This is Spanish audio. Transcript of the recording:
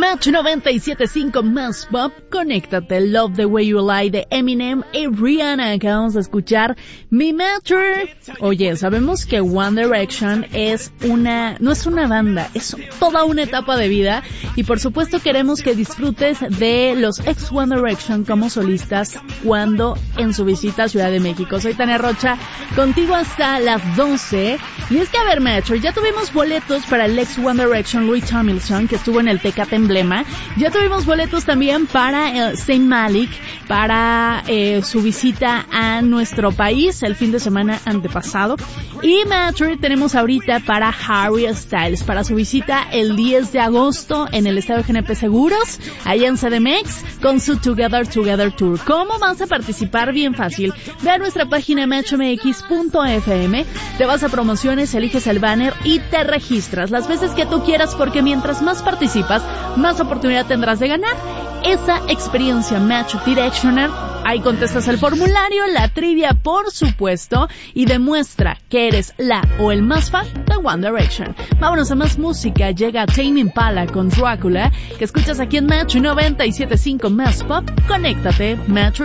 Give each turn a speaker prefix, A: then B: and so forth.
A: Match 97.5 más pop, conéctate. Love the Way You Lie de Eminem y Rihanna. Acabamos de escuchar Mi Matter. Oye, sabemos que One Direction no es una banda, es toda una etapa de vida. Y por supuesto queremos que disfrutes de los ex One Direction como solistas cuando en su visita a Ciudad de México. Soy Tania Rocha, contigo hasta las 12. Y es que, a ver, Macho, ya tuvimos boletos para el ex One Direction, Louis Tomlinson, que estuvo en el Tecate Emblema. Ya tuvimos boletos también para Zayn Malik, para su visita a nuestro país el fin de semana antepasado. Y Macho, tenemos ahorita para Harry Styles, para su visita el 10 de agosto en el Estadio GNP Seguros, allá en CDMX, con su Together Tour. ¿Cómo vas a participar? Bien fácil. Ve a nuestra página matchmx.fm, te vas a promociones, eliges el banner y te registras las veces que tú quieras, porque mientras más participas, más oportunidad tendrás de ganar esa experiencia Match Directioner. Ahí contestas el formulario, la trivia por supuesto, y demuestra que eres la o el más fan de One Direction. Vámonos a más música. Llega Tame Impala con Drácula, que escuchas aquí en Match 97.5 más pop. Conéctate, Match